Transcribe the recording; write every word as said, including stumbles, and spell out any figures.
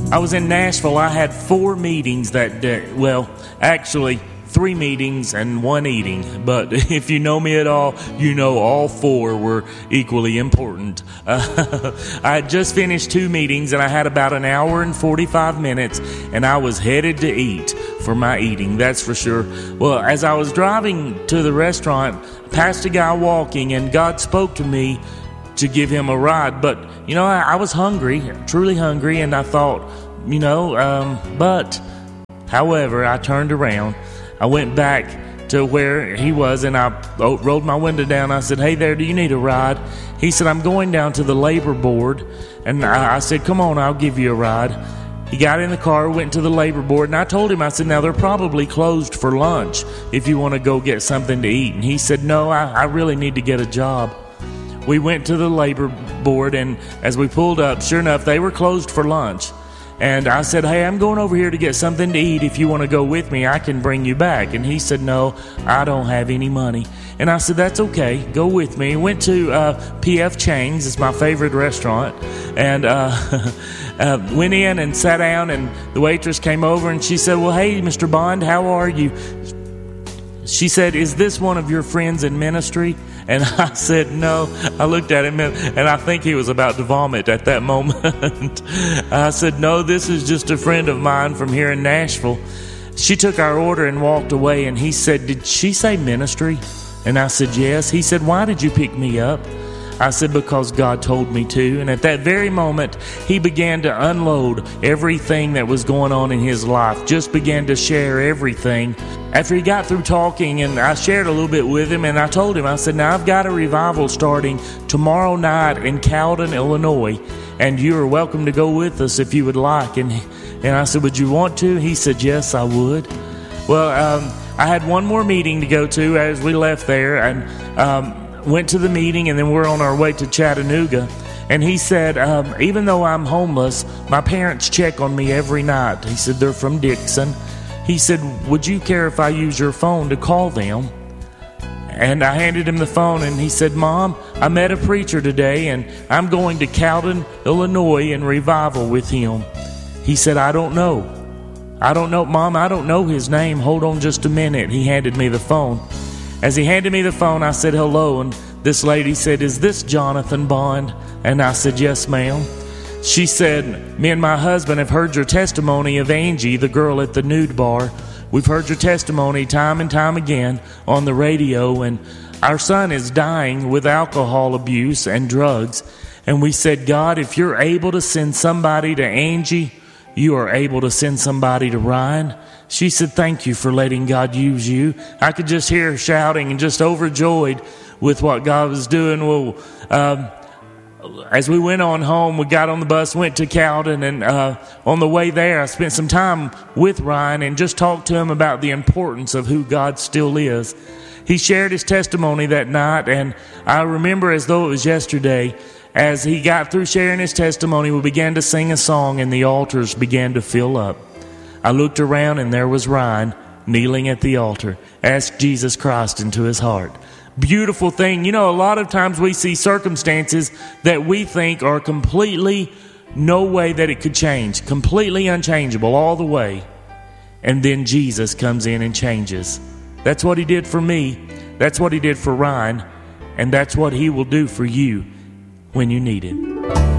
I was in Nashville. I had four meetings that day. Well, actually, three meetings and one eating. But if you know me at all, you know all four were equally important. Uh, I had just finished two meetings, and I had about an hour and forty-five minutes, and I was headed to eat for my eating, that's for sure. Well, as I was driving to the restaurant, I passed a guy walking, and God spoke to me to give him a ride. But, you know, I, I was hungry, truly hungry, and I thought, you know, um, but, however, I turned around. I went back to where he was, and I rolled my window down. I said, "Hey there, do you need a ride?" He said, "I'm going down to the labor board." And I, I said, "Come on, I'll give you a ride." He got in the car, went to the labor board, and I told him, I said, "Now, they're probably closed for lunch if you want to go get something to eat." And he said, "No, I, I really need to get a job." We went to the labor board, and as we pulled up, sure enough, they were closed for lunch. And I said, "Hey, I'm going over here to get something to eat. If you want to go with me, I can bring you back." And he said, "No, I don't have any money." And I said, "That's okay. Go with me." Went to uh, P F Chang's. It's my favorite restaurant. And uh, uh, went in and sat down, and the waitress came over, and she said, "Well, hey, Mister Bond, how are you?" She said, "Is this one of your friends in ministry?" And I said, "No." I looked at him, and I think he was about to vomit at that moment. I said, "No, this is just a friend of mine from here in Nashville." She took our order and walked away, and he said, "Did she say ministry?" And I said, "Yes." He said, "Why did you pick me up?" I said, "Because God told me to." And at that very moment, he began to unload everything that was going on in his life, just began to share everything. After he got through talking, and I shared a little bit with him, and I told him, I said, "Now, I've got a revival starting tomorrow night in Cowden, Illinois, and you are welcome to go with us if you would like." And, and I said, "Would you want to?" He said, "Yes, I would." Well, um, I had one more meeting to go to as we left there, and um, went to the meeting, and then we're on our way to Chattanooga. And he said, um, "Even though I'm homeless, my parents check on me every night." He said, "They're from Dixon." He said, "Would you care if I use your phone to call them?" And I handed him the phone, and he said, "Mom, I met a preacher today, and I'm going to Cowden, Illinois, in revival with him." He said, "I don't know. I don't know, Mom, I don't know his name. Hold on just a minute." He handed me the phone. As he handed me the phone, I said, "Hello," and this lady said, "Is this Jonathan Bond?" And I said, "Yes, ma'am." She said, "Me and my husband have heard your testimony of Angie, the girl at the nude bar. We've heard your testimony time and time again on the radio, and our son is dying with alcohol abuse and drugs. And we said, God, if you're able to send somebody to Angie, you are able to send somebody to Ryan." She said, "Thank you for letting God use you." I could just hear her shouting and just overjoyed with what God was doing. Well, um, as we went on home, we got on the bus, went to Cowden, and uh, on the way there, I spent some time with Ryan and just talked to him about the importance of who God still is. He shared his testimony that night, and I remember as though it was yesterday. As he got through sharing his testimony, we began to sing a song, and the altars began to fill up. I looked around, and there was Ryan kneeling at the altar, asked Jesus Christ into his heart. Beautiful thing. You know, a lot of times we see circumstances that we think are completely no way that it could change, completely unchangeable all the way. And then Jesus comes in and changes. That's what he did for me. That's what he did for Ryan. And that's what he will do for you when you need him.